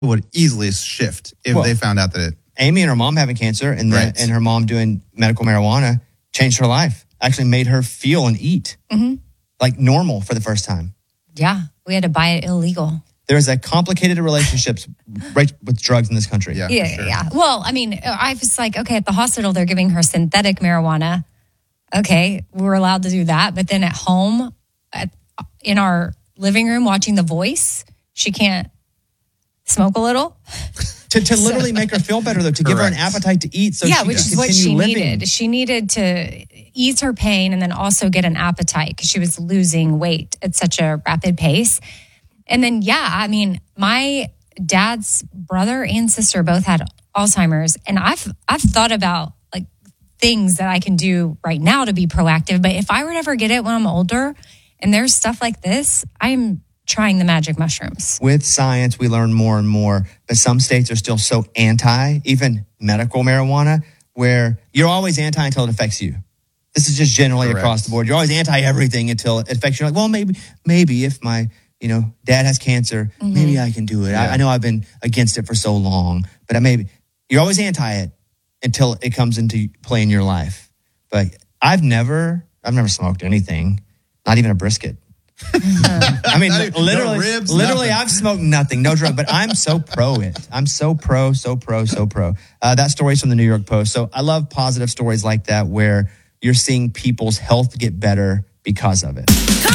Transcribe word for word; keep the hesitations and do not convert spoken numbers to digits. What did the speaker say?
would easily shift if Well, they found out that it. Amy and her mom having cancer, and Right. the, and her mom doing medical marijuana changed her life. Actually, made her feel and eat Mm-hmm. like normal for the first time. Yeah, we had to buy it illegal. There's a complicated relationships right with drugs in this country. Yeah, Yeah, for sure. yeah. Well, I mean, I was like, okay, at the hospital, they're giving her synthetic marijuana. Okay, we're allowed to do that. But then at home, at, in our living room, watching The Voice, she can't smoke a little. To, to literally make her feel better, though, to give her an Correct. appetite to eat. So yeah, she which can is what continue she living. needed. She needed to ease her pain and then also get an appetite because she was losing weight at such a rapid pace. And then, yeah, I mean, my dad's brother and sister both had Alzheimer's, and I've I've thought about like things that I can do right now to be proactive. But if I were to ever get it when I'm older, and there's stuff like this, I'm trying the magic mushrooms. With science, we learn more and more, but some states are still so anti, even medical marijuana, where you're always anti until it affects you. This is just generally Correct. across the board. You're always anti everything until it affects you. Like, well, maybe, maybe if my, you know, dad has cancer, Mm-hmm. maybe I can do it. I, I know I've been against it for so long, but I maybe you're always anti it until it comes into play in your life. But I've never, I've never smoked anything, not even a brisket. I mean, Not even- literally, no ribs, literally, nothing. I've smoked nothing, no drug, but I'm so pro it. I'm so pro, so pro, so pro. Uh, that story's from the New York Post. So I love positive stories like that where you're seeing people's health get better because of it.